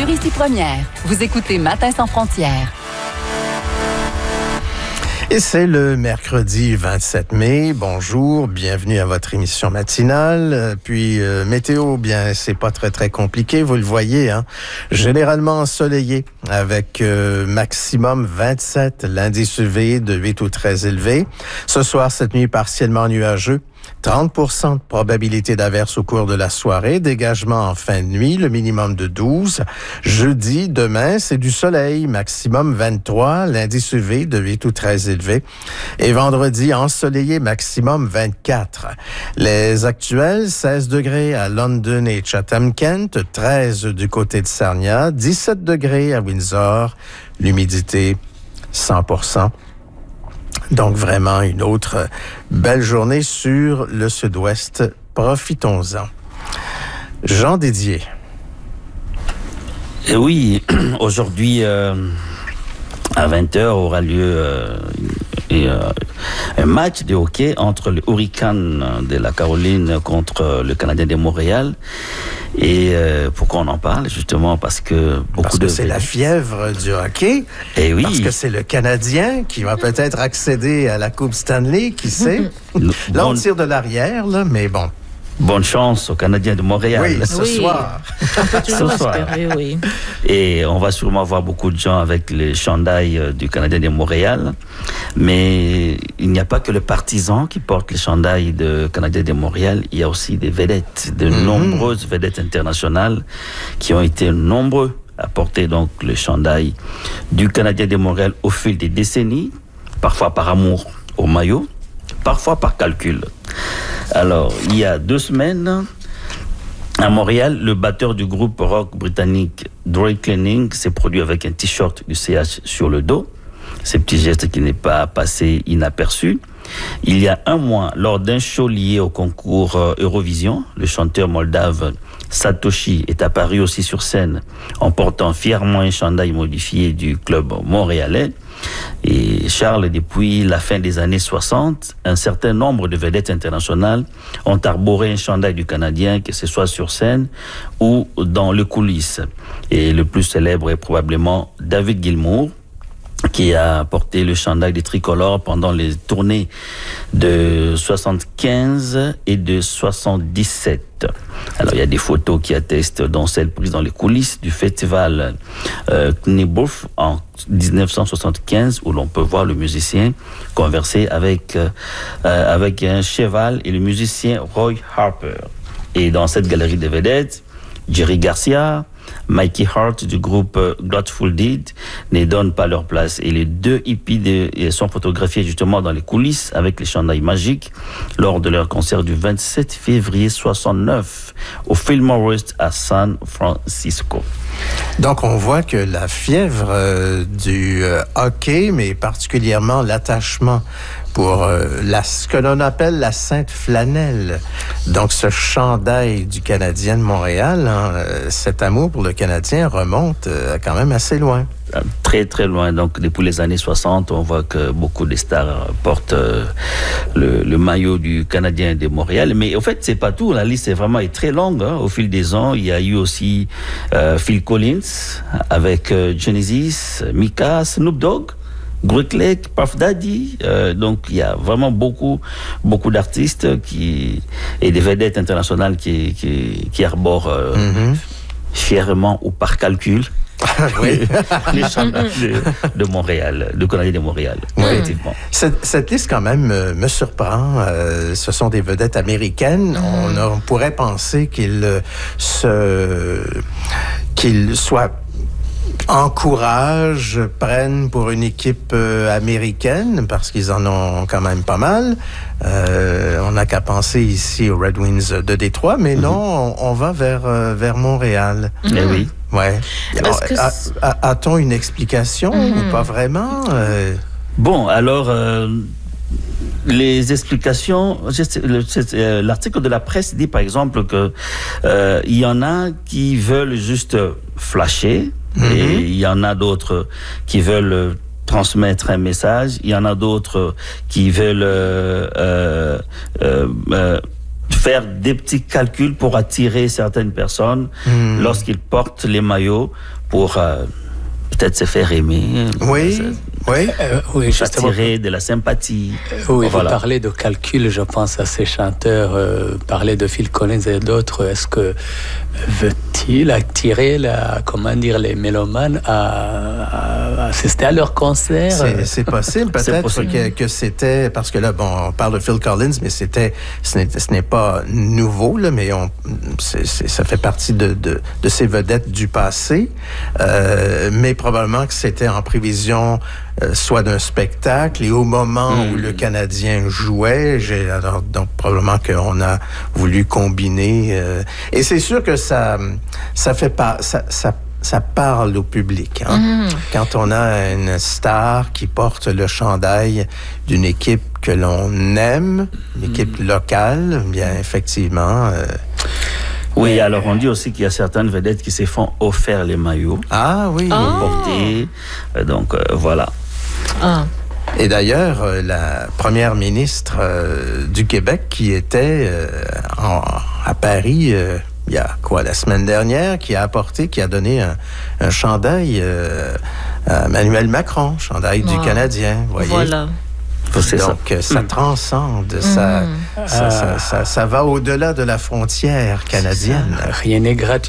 Mauricie Première. Vous écoutez Matin sans frontières. Et c'est le mercredi 27 mai. Bonjour, bienvenue à votre émission matinale. Puis météo, bien, c'est pas très compliqué, vous le voyez, hein. Généralement ensoleillé avec maximum 27, l'indice UV de 8 ou très élevé. Ce soir, cette nuit, partiellement nuageux. 30% de probabilité d'averse au cours de la soirée, dégagement en fin de nuit, le minimum de 12. Jeudi, demain, c'est du soleil, maximum 23, l'indice UV de 8 ou très élevé. Et vendredi, ensoleillé, maximum 24. Les actuels, 16 degrés à London et Chatham-Kent, 13 du côté de Sarnia, 17 degrés à Windsor, l'humidité 100%. Donc, vraiment, une autre belle journée sur le sud-ouest. Profitons-en. Jean Didier. Et oui, aujourd'hui, à 20h, aura lieu un match de hockey entre le Hurricane de la Caroline contre le Canadien de Montréal. Et pourquoi on en parle? Justement parce que c'est la fièvre du hockey. Et oui. Parce que c'est le Canadien qui va peut-être accéder à la Coupe Stanley, qui sait? Là, on tire de l'arrière, là, mais bon. Bonne chance aux Canadiens de Montréal. Oui, ce soir. On peut toujours espérer, oui. Et on va sûrement voir beaucoup de gens avec les chandails du Canadien de Montréal. Mais il n'y a pas que les partisans qui portent les chandails de Canadien de Montréal. Il y a aussi des vedettes, de nombreuses vedettes internationales qui ont été nombreux à porter donc le chandail du Canadien de Montréal au fil des décennies, parfois par amour au maillot, parfois par calcul. Alors, il y a 2 semaines, à Montréal, le batteur du groupe rock britannique Dry Cleaning s'est produit avec un t-shirt du CH sur le dos. Ce petit geste qui n'est pas passé inaperçu. Il y a 1 mois, lors d'un show lié au concours Eurovision, le chanteur moldave Satoshi est apparu aussi sur scène en portant fièrement un chandail modifié du club montréalais. Et Charles, depuis la fin des années 60, un certain nombre de vedettes internationales ont arboré un chandail du Canadien, que ce soit sur scène ou dans les coulisses. Et le plus célèbre est probablement David Gilmour, qui a porté le chandail des tricolores pendant les tournées de 75 et de 77. Alors, il y a des photos qui attestent, dont celle prise dans les coulisses du festival Kniebouf en 1975, où l'on peut voir le musicien converser avec un cheval et le musicien Roy Harper. Et dans cette galerie de vedettes, Jerry Garcia, Mikey Hart du groupe Grateful Dead ne donnent pas leur place. Et les 2 hippies sont photographiés justement dans les coulisses avec les chandails magiques lors de leur concert du 27 février 69 au Fillmore West à San Francisco. Donc, on voit que la fièvre du hockey, mais particulièrement l'attachement pour ce que l'on appelle la Sainte Flanelle. Donc, ce chandail du Canadien de Montréal, hein, cet amour pour le Canadien remonte quand même assez loin. Très, très loin. Donc, depuis les années 60, on voit que beaucoup de stars portent le maillot du Canadien de Montréal. Mais au fait, c'est pas tout. La liste est vraiment très longue. Hein. Au fil des ans, il y a eu aussi Phil Collins avec Genesis, Mika, Snoop Dogg, Great Lake, Puff Daddy. Donc, il y a vraiment beaucoup d'artistes et des vedettes internationales qui arborent fièrement ou par calcul oui. les chandails de Montréal, de Canadien de Montréal. Oui. Effectivement. Cette liste, quand même, me surprend. Ce sont des vedettes américaines. On pourrait penser qu'ils soient prennent pour une équipe américaine, parce qu'ils en ont quand même pas mal. On n'a qu'à penser ici aux Red Wings de Détroit, mais non, on va vers Montréal. Eh oui. Ouais. Alors, a-t-on une explication ou pas vraiment? Bon, alors, les explications, l'article de la presse dit par exemple que il y en a qui veulent juste flasher, et il y en a d'autres qui veulent transmettre un message, il y en a d'autres qui veulent faire des petits calculs pour attirer certaines personnes lorsqu'ils portent les maillots pour peut-être se faire aimer. Oui. Oui, justement. Attirer de la sympathie. Oui, Voilà. vous parlez de calcul, je pense à ces chanteurs, parler de Phil Collins et d'autres. Est-ce que veut-il attirer les mélomanes à assister à leur concert? C'est possible, peut-être que c'était, parce que là, on parle de Phil Collins, mais ce n'est pas nouveau, là, mais ça fait partie de ces vedettes du passé, mais probablement que c'était en prévision soit d'un spectacle, et au moment où le Canadien jouait, donc probablement qu'on a voulu combiner, et c'est sûr que ça fait pas ça parle au public. Hein? Quand on a une star qui porte le chandail d'une équipe que l'on aime, une équipe locale, bien effectivement. Oui, alors on dit aussi qu'il y a certaines vedettes qui se font offrir les maillots. Ah oui. Portés. Donc voilà. Ah. Et d'ailleurs, la première ministre du Québec qui était à Paris il y a la semaine dernière, qui a donné un chandail à Emmanuel Macron, chandail du Canadien, vous voyez. Voilà. Donc, ça transcende, ça va au-delà de la frontière canadienne. Rien n'est gratuit.